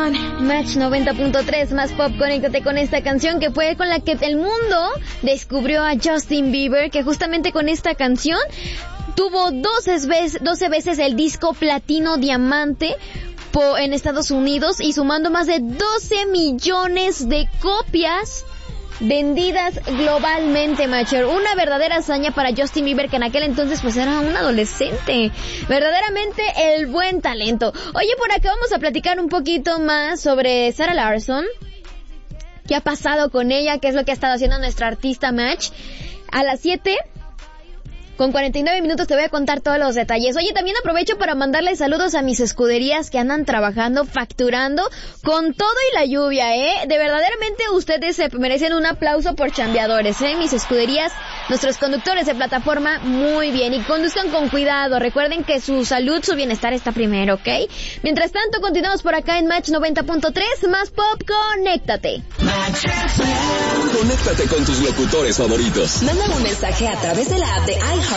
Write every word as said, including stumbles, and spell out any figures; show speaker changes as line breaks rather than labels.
on. Match noventa punto tres, más pop, conéctate con esta canción que fue con la que el mundo descubrió a Justin Bieber, que justamente con esta canción tuvo doce veces, doce veces el disco platino diamante po, en Estados Unidos y sumando más de doce millones de copias vendidas globalmente, Matcher. Una verdadera hazaña para Justin Bieber, que en aquel entonces pues era un adolescente. Verdaderamente el buen talento. Oye, por acá vamos a platicar un poquito más sobre Sarah Larsson. ¿Qué ha pasado con ella? ¿Qué es lo que ha estado haciendo nuestra artista Match? A las siete con cuarenta y nueve minutos te voy a contar todos los detalles. Oye, también aprovecho para mandarle saludos a mis escuderías que andan trabajando, facturando con todo y la lluvia, ¿eh? De verdaderamente ustedes se merecen un aplauso por chambeadores, ¿eh? Mis escuderías, nuestros conductores de plataforma, muy bien. Y conduzcan con cuidado. Recuerden que su salud, su bienestar está primero, ¿ok? Mientras tanto, continuamos por acá en Match noventa punto tres, más pop, conéctate.
Conéctate con tus locutores favoritos.
Manda un mensaje a través de la app de iHeart